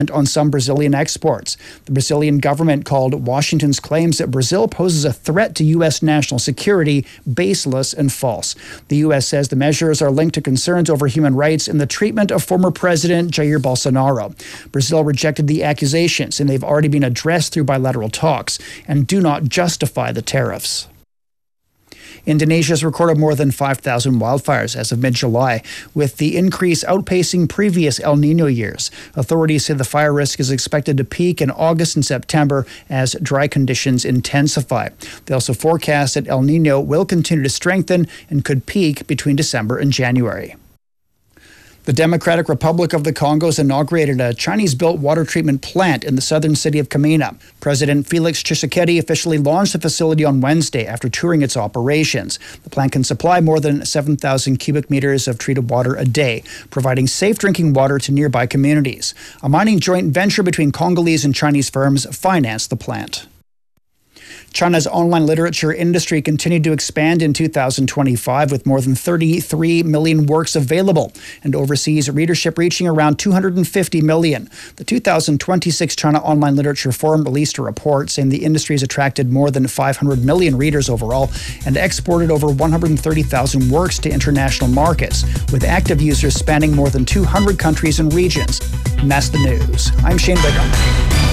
on some Brazilian exports. The Brazilian government called Washington's claims that Brazil poses a threat to U.S. national security baseless and false. The U.S. says the measures are linked to concerns over human rights in the treatment of former President Jair Bolsonaro. Brazil rejected the accusations, and they've already been addressed through bilateral talks and do not justify the tariffs. Indonesia has recorded more than 5,000 wildfires as of mid-July, with the increase outpacing previous El Nino years. Authorities say the fire risk is expected to peak in August and September as dry conditions intensify. They also forecast that El Nino will continue to strengthen and could peak between December and January. The Democratic Republic of the Congo has inaugurated a Chinese-built water treatment plant in the southern city of Kamina. President Felix Tshisekedi officially launched the facility on Wednesday after touring its operations. The plant can supply more than 7,000 cubic meters of treated water a day, providing safe drinking water to nearby communities. A mining joint venture between Congolese and Chinese firms financed the plant. China's online literature industry continued to expand in 2025 with more than 33 million works available and overseas readership reaching around 250 million. The 2026 China Online Literature Forum released a report saying the industry has attracted more than 500 million readers overall and exported over 130,000 works to international markets, with active users spanning more than 200 countries and regions. And that's the news. I'm Shane Bigham.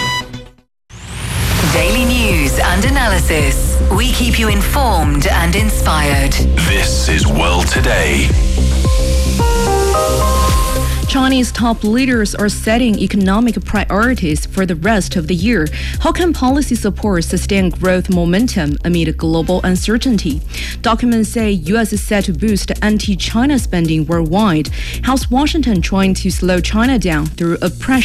Daily news and analysis. We keep you informed and inspired. This is World Today. Chinese top leaders are setting economic priorities for the rest of the year. How can policy support sustain growth momentum amid global uncertainty? Documents say U.S. is set to boost anti-China spending worldwide. How's Washington trying to slow China down through a pressure